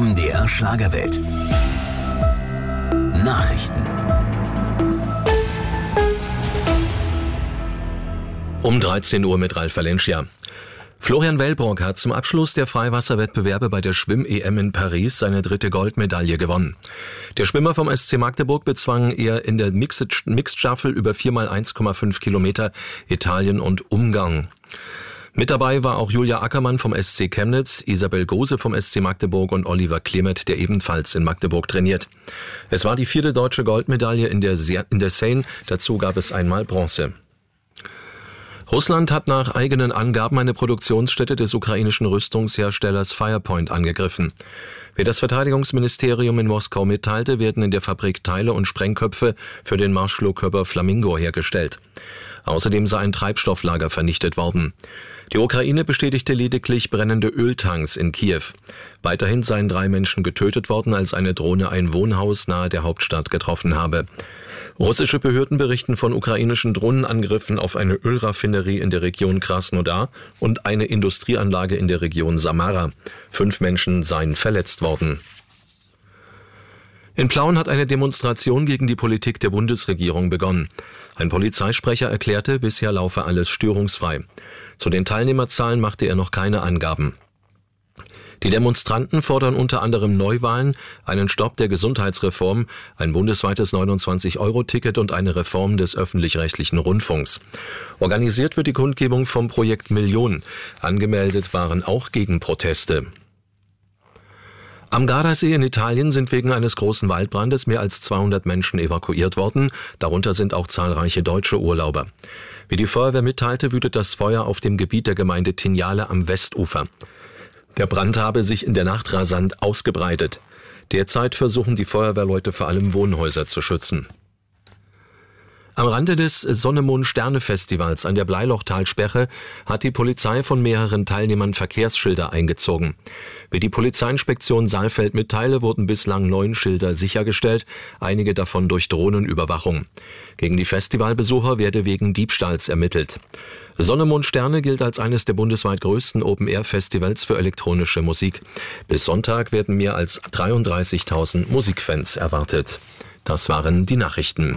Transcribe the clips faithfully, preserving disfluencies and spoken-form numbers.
M D R Schlagerwelt. Nachrichten. Um dreizehn Uhr mit Ralf Valencia. Florian Wellbrock hat zum Abschluss der Freiwasserwettbewerbe bei der Schwimm-E M in Paris seine dritte Goldmedaille gewonnen. Der Schwimmer vom S C Magdeburg bezwang er in der Mixed Staffel über vier mal eins Komma fünf Kilometer Italien und Ungarn. Mit dabei war auch Julia Ackermann vom S C Chemnitz, Isabel Gose vom S C Magdeburg und Oliver Klemet, der ebenfalls in Magdeburg trainiert. Es war die vierte deutsche Goldmedaille in der, Se- in der Seine, dazu gab es einmal Bronze. Russland hat nach eigenen Angaben eine Produktionsstätte des ukrainischen Rüstungsherstellers Firepoint angegriffen. Wie das Verteidigungsministerium in Moskau mitteilte, werden in der Fabrik Teile und Sprengköpfe für den Marschflugkörper Flamingo hergestellt. Außerdem sei ein Treibstofflager vernichtet worden. Die Ukraine bestätigte lediglich brennende Öltanks in Kiew. Weiterhin seien drei Menschen getötet worden, als eine Drohne ein Wohnhaus nahe der Hauptstadt getroffen habe. Russische Behörden berichten von ukrainischen Drohnenangriffen auf eine Ölraffinerie in der Region Krasnodar und eine Industrieanlage in der Region Samara. Fünf Menschen seien verletzt worden. In Plauen hat eine Demonstration gegen die Politik der Bundesregierung begonnen. Ein Polizeisprecher erklärte, bisher laufe alles störungsfrei. Zu den Teilnehmerzahlen machte er noch keine Angaben. Die Demonstranten fordern unter anderem Neuwahlen, einen Stopp der Gesundheitsreform, ein bundesweites neunundzwanzig Euro Ticket und eine Reform des öffentlich-rechtlichen Rundfunks. Organisiert wird die Kundgebung vom Projekt Million. Angemeldet waren auch Gegenproteste. Am Gardasee in Italien sind wegen eines großen Waldbrandes mehr als zweihundert Menschen evakuiert worden, darunter sind auch zahlreiche deutsche Urlauber. Wie die Feuerwehr mitteilte, wütet das Feuer auf dem Gebiet der Gemeinde Tignale am Westufer. Der Brand habe sich in der Nacht rasant ausgebreitet. Derzeit versuchen die Feuerwehrleute vor allem Wohnhäuser zu schützen. Am Rande des Sonne-Mond-Sterne-Festivals an der Bleilochtalsperre hat die Polizei von mehreren Teilnehmern Verkehrsschilder eingezogen. Wie die Polizeiinspektion Saalfeld mitteile, wurden bislang neun Schilder sichergestellt, einige davon durch Drohnenüberwachung. Gegen die Festivalbesucher werde wegen Diebstahls ermittelt. Sonne, Mond, Sterne gilt als eines der bundesweit größten Open-Air-Festivals für elektronische Musik. Bis Sonntag werden mehr als dreiunddreißigtausend Musikfans erwartet. Das waren die Nachrichten.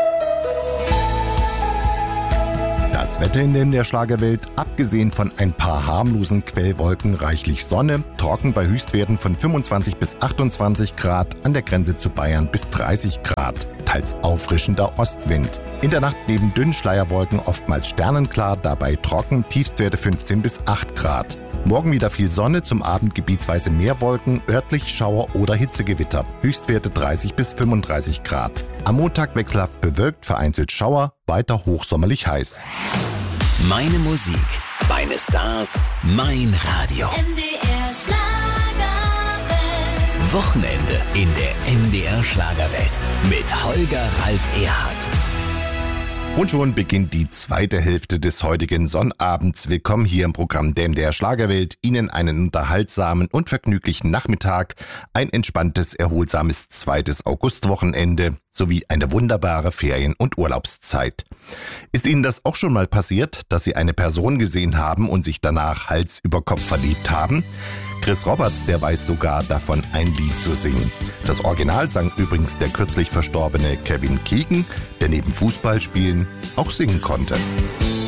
Das Wetter in der M D R Schlagerwelt, abgesehen von ein paar harmlosen Quellwolken, reichlich Sonne, trocken bei Höchstwerten von fünfundzwanzig bis achtundzwanzig Grad, an der Grenze zu Bayern bis dreißig Grad, teils auffrischender Ostwind. In der Nacht neben dünnen Schleierwolken oftmals sternenklar, dabei trocken, Tiefstwerte fünfzehn bis acht Grad. Morgen wieder viel Sonne, zum Abend gebietsweise mehr Wolken, örtlich Schauer oder Hitzegewitter. Höchstwerte dreißig bis fünfunddreißig Grad. Am Montag wechselhaft bewölkt, vereinzelt Schauer, weiter hochsommerlich heiß. Meine Musik, meine Stars, mein Radio. M D R Schlagerwelt. Wochenende in der M D R Schlagerwelt mit Holger Ralf Erhardt. Und schon beginnt die zweite Hälfte des heutigen Sonnabends. Willkommen hier im Programm der M D R Schlagerwelt. Ihnen einen unterhaltsamen und vergnüglichen Nachmittag, ein entspanntes, erholsames zweites Augustwochenende sowie eine wunderbare Ferien- und Urlaubszeit. Ist Ihnen das auch schon mal passiert, dass Sie eine Person gesehen haben und sich danach Hals über Kopf verliebt haben? Chris Roberts, der weiß sogar davon, ein Lied zu singen. Das Original sang übrigens der kürzlich verstorbene Kevin Keegan, der neben Fußballspielen auch singen konnte.